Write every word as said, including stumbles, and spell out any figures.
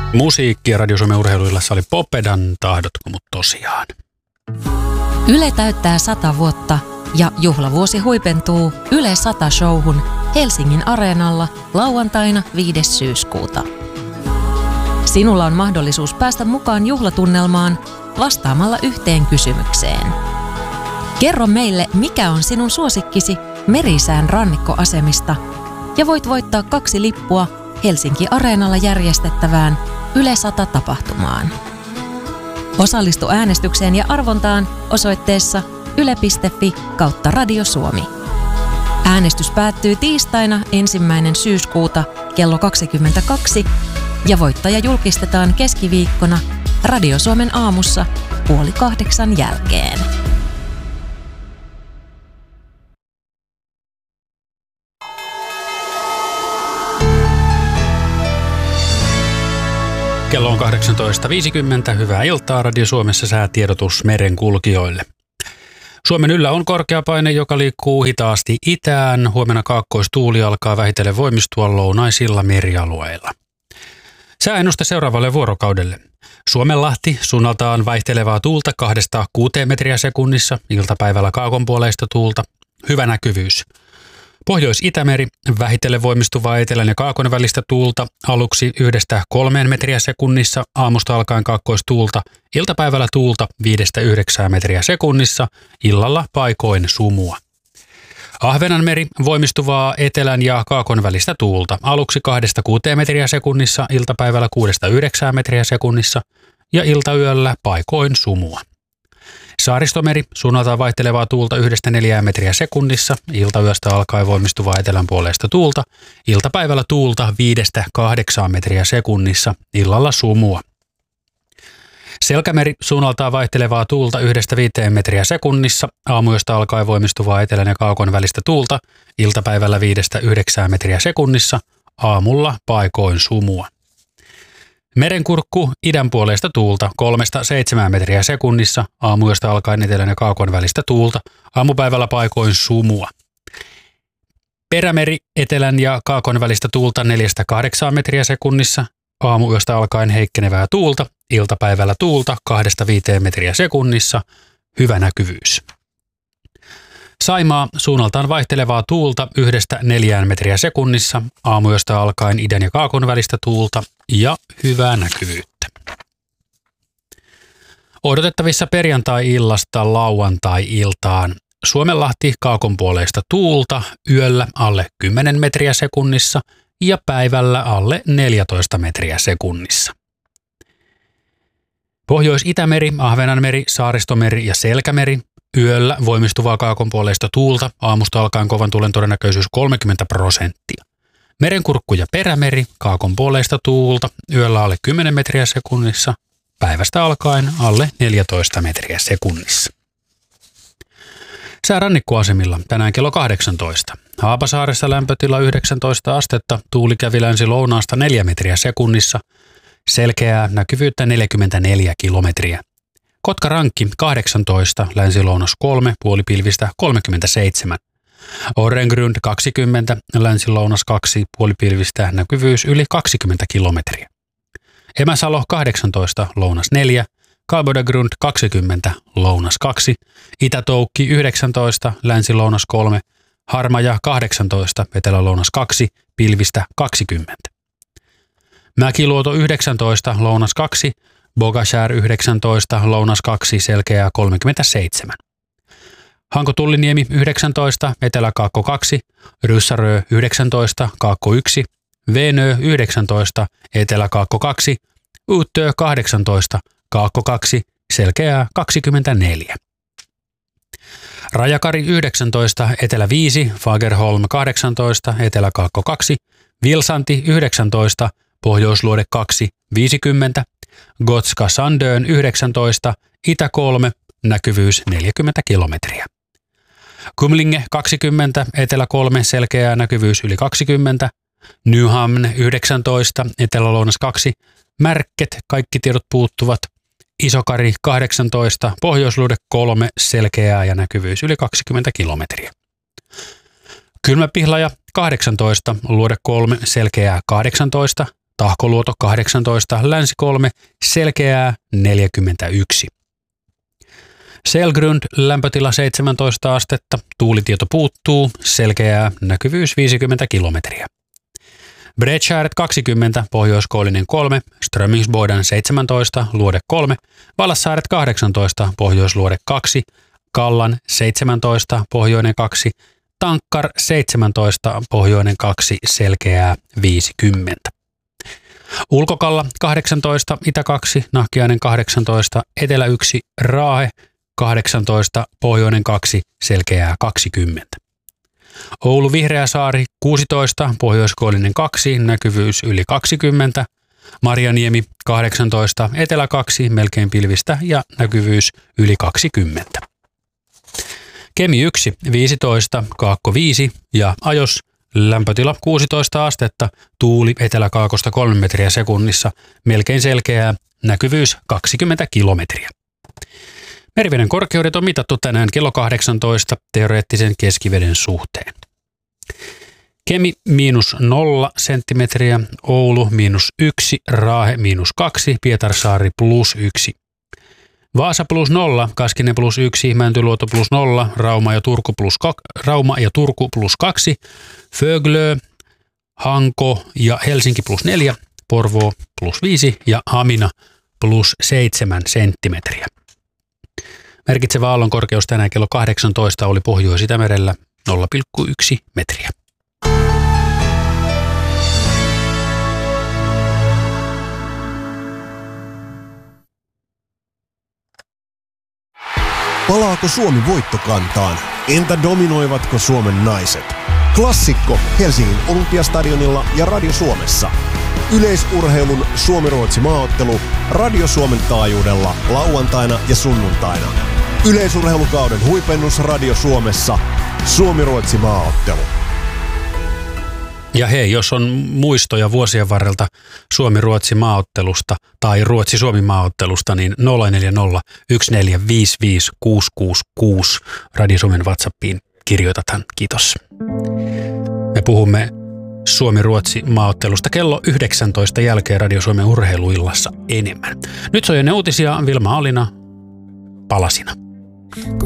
Musiikki ja Radio Suomen urheiluillassa oli Popedan Tahdotko mut tosiaan. Yle täyttää sata vuotta ja juhlavuosi huipentuu Yle sata showhun Helsingin Areenalla lauantaina viides syyskuuta. Sinulla on mahdollisuus päästä mukaan juhlatunnelmaan vastaamalla yhteen kysymykseen. Kerro meille, mikä on sinun suosikkisi Merisään rannikkoasemista ja voit voittaa kaksi lippua Helsinki Areenalla järjestettävään Yle sata tapahtumaan. Osallistu äänestykseen ja arvontaan osoitteessa yle piste fi kautta Radio Suomi. Äänestys päättyy tiistaina ensimmäinen syyskuuta kello kaksikymmentäkaksi ja voittaja julkistetaan keskiviikkona Radio Suomen aamussa puoli kahdeksan jälkeen. Kello on kahdeksantoista viisikymmentä. Hyvää iltaa. Radio Suomessa säätiedotus merenkulkijoille. Suomen yllä on korkeapaine, joka liikkuu hitaasti itään. Huomenna kaakkoistuuli alkaa vähitellen voimistua lounaisilla merialueilla. Sääennuste seuraavalle vuorokaudelle. Suomenlahti suunnaltaan vaihtelevaa tuulta kahdesta kuuteen metriä sekunnissa, iltapäivällä kaakonpuoleista tuulta. Hyvä näkyvyys. Pohjois-Itämeri, vähitellen voimistuvaa etelän ja kaakon välistä tuulta, aluksi yhdestä kolmeen metriä sekunnissa, aamusta alkaen kaakkoistuulta, iltapäivällä tuulta viidestä yhdeksään metriä sekunnissa, illalla paikoin sumua. Ahvenanmeri, voimistuvaa etelän ja kaakon välistä tuulta, aluksi kahdesta kuuteen metriä sekunnissa, iltapäivällä kuudesta yhdeksään metriä sekunnissa ja iltayöllä paikoin sumua. Saaristomeri, suunnaltaan vaihtelevaa tuulta yhdestä neljään metriä sekunnissa, iltayöstä alkaen voimistuvaa etelänpuoleista tuulta, iltapäivällä tuulta viidestä kahdeksaan metriä sekunnissa, illalla sumua. Selkämeri, suunnaltaan vaihtelevaa tuulta yhdestä viiteen metriä sekunnissa, aamuyöstä alkaen voimistuvaa etelän ja kaakon välistä tuulta, iltapäivällä viidestä yhdeksään metriä sekunnissa, aamulla paikoin sumua. Merenkurkku, idänpuoleista tuulta kolmesta seitsemään metriä sekunnissa, aamuyöstä alkaen etelän ja kaakon välistä tuulta, aamupäivällä paikoin sumua. Perämeri, etelän ja kaakon välistä tuulta neljästä kahdeksaan metriä sekunnissa, aamuyöstä alkaen heikkenevää tuulta, iltapäivällä tuulta kahdesta viiteen metriä sekunnissa, hyvä näkyvyys. Saimaa, suunnaltaan vaihtelevaa tuulta yhdestä neljään metriä sekunnissa, aamuyöstä alkaen idän ja kaakon välistä tuulta ja hyvää näkyvyyttä. Odotettavissa perjantai-illasta lauantai-iltaan. Suomenlahti kaakonpuoleista tuulta, yöllä alle kymmenen metriä sekunnissa ja päivällä alle neljätoista metriä sekunnissa. Pohjois-Itämeri, Ahvenanmeri, Saaristomeri ja Selkämeri. Yöllä voimistuvaa kaakonpuoleista tuulta, aamusta alkaen kovan tuulen todennäköisyys kolmekymmentä prosenttia. Merenkurkku ja Perämeri, kaakonpuoleista tuulta, yöllä alle kymmenen metriä sekunnissa, päivästä alkaen alle neljätoista metriä sekunnissa. Sää rannikkoasemilla tänään kello kahdeksantoista. Haapasaaressa lämpötila yhdeksäntoista astetta, tuuli kävi länsi-lounaasta neljä metriä sekunnissa, selkeää näkyvyyttä neljäkymmentäneljä kilometriä. Kotkarankki kahdeksantoista, länsi-lounas kolme, puolipilvistä kolmekymmentäseitsemän. Orrengrund kaksikymmentä, länsi-lounas kaksi, puolipilvistä näkyvyys yli kaksikymmentä kilometriä. Emäsalo kahdeksantoista, lounas neljä, Kalbodagrund kaksikymmentä, lounas kaksi, Itätoukki yhdeksäntoista, länsi-lounas kolme, Harmaja kahdeksantoista, etelä-lounas kaksi, pilvistä kaksikymmentä. Mäkiluoto yhdeksäntoista, lounas kaksi, Bogashär yhdeksäntoista, lounas kaksi, selkeää kolmekymmentäseitsemän. Hanko-Tulliniemi yhdeksäntoista, Etelä-Kaakko kaksi, Ryssarö yhdeksäntoista, Kaakko yksi, Venö yhdeksäntoista, Etelä-Kaakko kaksi, Uttö kahdeksantoista, Kaakko kaksi, selkeää kaksikymmentäneljä. Rajakari yhdeksäntoista, Etelä viisi, Fagerholm kahdeksantoista, Etelä-Kaakko kaksi, Vilsanti yhdeksäntoista, Pohjoisluode kaksi, viisikymmentä, Gotska Sandön yhdeksäntoista, Itä kolme, näkyvyys neljäkymmentä kilometriä. Kumlinge kaksikymmentä, Etelä kolme, selkeää näkyvyys yli kaksikymmentä, Nyhamn yhdeksäntoista, Etelä-lounas kaksi, Märket, kaikki tiedot puuttuvat, Isokari kahdeksantoista, Pohjoisluode kolme, selkeää ja näkyvyys yli kaksikymmentä kilometriä. Kylmäpihlaja kahdeksantoista, Luode kolme, selkeää kahdeksantoista, Tahkoluoto kahdeksantoista, Länsi kolme, Selkeää neljäkymmentäyksi. Selgrund, lämpötila seitsemäntoista astetta, tuulitieto puuttuu, Selkeää, näkyvyys viisikymmentä kilometriä. Bredskäret kaksikymmentä, Pohjoiskoillinen kolme, Strömingsboden seitsemäntoista, Luode kolme, Vallassaaret kahdeksantoista, Pohjoisluode kaksi, Kallan seitsemäntoista, Pohjoinen kaksi, Tankkar seitsemäntoista, Pohjoinen kaksi, Selkeää viisikymmentä. Ulkokalla kahdeksantoista, Itä kaksi, Nahkiainen kahdeksantoista, Etelä yksi, Raahe kahdeksantoista, Pohjoinen kaksi, Selkeää kaksikymmentä. Oulu Vihreäsaari kuusitoista, Pohjoiskoillinen kaksi, näkyvyys yli kaksikymmentä. Marjaniemi kahdeksantoista, Etelä kaksi, melkein pilvistä ja näkyvyys yli kaksikymmentä. Kemi yksi, viisitoista, Kaakko viisi ja Ajos, lämpötila kuusitoista astetta, tuuli eteläkaakosta kolme metriä sekunnissa, melkein selkeää, näkyvyys kaksikymmentä kilometriä. Meriveden korkeudet on mitattu tänään kello kahdeksantoista teoreettisen keskiveden suhteen. Kemi miinus nolla senttimetriä, Oulu miinus yksi, Raahe miinus kaksi, Pietarsaari plus yksi. Vaasa plus nolla, Kaskinen plus yksi, Mäntyluoto plus nolla, Rauma ja Turku plus, kak- Rauma ja Turku plus kaksi, Föglö, Hanko ja Helsinki plus neljä, Porvoo plus viisi ja Hamina plus seitsemän senttimetriä. Merkitsevä aallon korkeus tänään kello kahdeksantoista oli Pohjois-Itämerellä nolla pilkku yksi metriä. Palaako Suomi voittokantaan? Entä dominoivatko Suomen naiset? Klassikko Helsingin Olympiastadionilla ja Radio Suomessa. Yleisurheilun Suomi-Ruotsi maaottelu Radio Suomen taajuudella lauantaina ja sunnuntaina. Yleisurheilukauden huipennus Radio Suomessa. Suomi-Ruotsi maaottelu. Ja hei, jos on muistoja vuosien varrelta Suomi-Ruotsi maaottelusta tai Ruotsi-Suomi maaottelusta, niin nolla neljä nolla yksi neljä viisi viisi kuusi kuusi kuusi Radio Suomen WhatsAppiin kirjoitathan. Kiitos. Me puhumme Suomi-Ruotsi maaottelusta kello yhdeksäntoista jälkeen Radio Suomen urheiluillassa enemmän. Nyt soi ennen uutisia Vilma Alina palasina.